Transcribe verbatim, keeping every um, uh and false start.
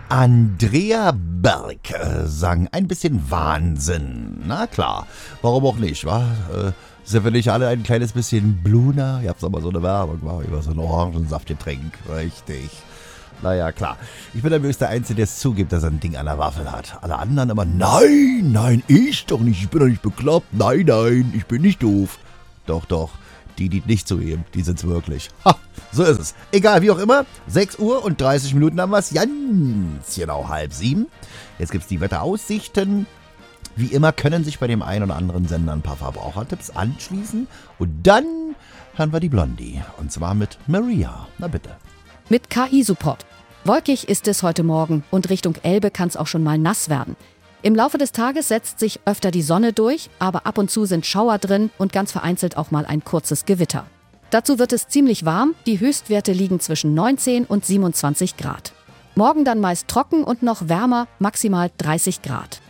Andrea Berg äh, sang ein bisschen Wahnsinn. Na klar, warum auch nicht, wa? Äh, sind wir nicht alle ein kleines bisschen Bluna? Ihr habt aber so eine Werbung, war über so ein Orangensaftgetränk, richtig. Naja, klar. Ich bin nämlich der Einzige, der es zugibt, dass er ein Ding an der Waffel hat. Alle anderen immer, nein, nein, ich doch nicht, ich bin doch nicht bekloppt. Nein, nein, ich bin nicht doof. Doch, doch, die, die nicht zugeben, die sind's wirklich. Ha, so ist es. Egal, wie auch immer, sechs Uhr und dreißig Minuten haben wir's. Ganz genau halb sieben. Jetzt gibt's die Wetteraussichten. Wie immer können sich bei dem einen oder anderen Sender ein paar Verbrauchertipps anschließen. Und dann hören wir die Blondie. Und zwar mit Maria. Na bitte. Mit K I-Support. Wolkig ist es heute Morgen und Richtung Elbe kann es auch schon mal nass werden. Im Laufe des Tages setzt sich öfter die Sonne durch, aber ab und zu sind Schauer drin und ganz vereinzelt auch mal ein kurzes Gewitter. Dazu wird es ziemlich warm, die Höchstwerte liegen zwischen neunzehn und siebenundzwanzig Grad. Morgen dann meist trocken und noch wärmer, maximal dreißig Grad.